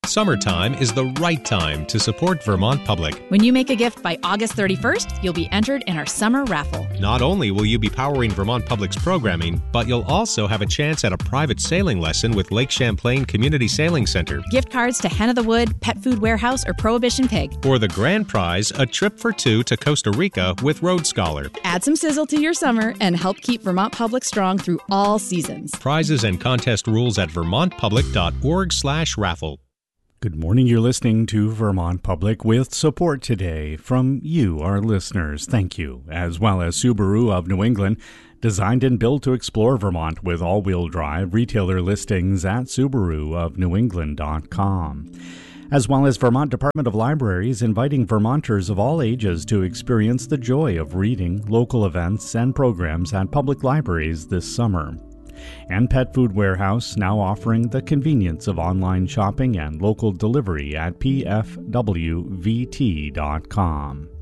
Summertime is the right time to support Vermont Public. When you make a gift by August 31st, you'll be entered in our summer raffle. Not only will you be powering Vermont Public's programming, but you'll also have a chance at a private sailing lesson with Lake Champlain Community Sailing Center. Gift cards to Hen of the Wood, Pet Food Warehouse, or Prohibition Pig. For the grand prize, a trip for two to Costa Rica with Road Scholar. Add some sizzle to your summer and help keep Vermont Public strong through all seasons. Prizes and contest rules at vermontpublic.org/raffle. Good morning. You're listening to Vermont Public with support today from you, our listeners. Thank you, as well as Subaru of New England, designed and built to explore Vermont with all-wheel drive. Retailer listings at SubaruofNewEngland.com. As well as Vermont Department of Libraries inviting Vermonters of all ages to experience the joy of reading, local events, and programs at public libraries this summer. And Pet Food Warehouse now offering the convenience of online shopping and local delivery at pfwvt.com.